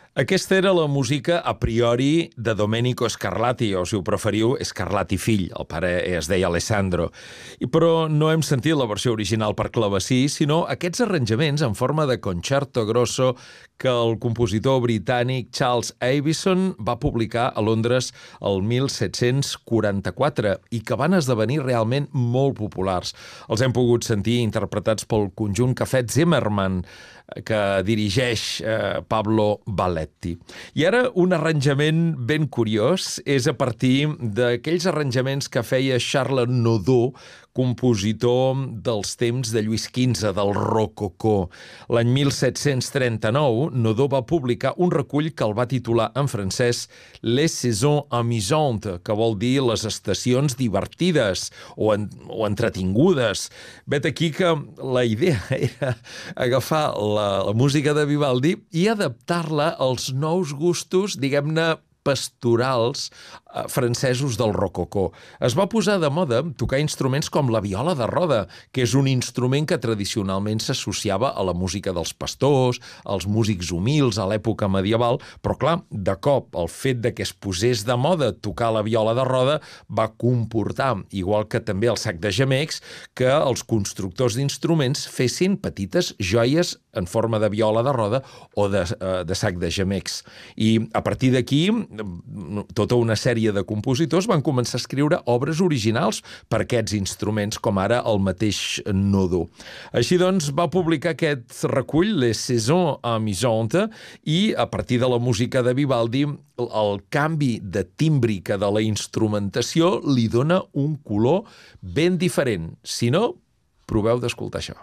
Aquesta era la música a priori de Domenico Scarlatti, o si ho preferiu, Scarlatti fill, el pare es deia Alessandro. Però no hem sentit la versió original per clavecí, sinó aquests arranjaments en forma de concerto grosso que el compositor britànic Charles Avison va publicar a Londres el 1744 i que van esdevenir realment molt populars. Els hem pogut sentir interpretats pel conjunt Cafè Zimmermann, que dirigeix Pablo Balletti. I ara un arranjament ben curiós és a partir d'aquells arranjaments que feia Charles Nodot, compositor dels temps de Lluís XV, del rococó. L'any 1739, Nodot va publicar un recull que el va titular en francès Les saisons amusantes, que vol dir les estacions divertides o entretingudes. Vet aquí que la idea era agafar la música de Vivaldi i adaptar-la als nous gustos, diguem-ne, pastorals francesos del rococó. Es va posar de moda tocar instruments com la viola de roda, que és un instrument que tradicionalment s'associava a la música dels pastors, als músics humils a l'època medieval, però clar, de cop el fet de que es posés de moda tocar la viola de roda va comportar, igual que també el sac de gemecs, que els constructors d'instruments fessin petites joies en forma de viola de roda o de sac de gemecs. I a partir d'aquí, tota una sèrie de compositors van començar a escriure obres originals per aquests instruments, com ara el mateix Nodot. Així doncs, va publicar aquest recull, Les saisons amusantes, i a partir de la música de Vivaldi, el canvi de tímbrica de la instrumentació li dona un color ben diferent. Si no, proveu d'escoltar això.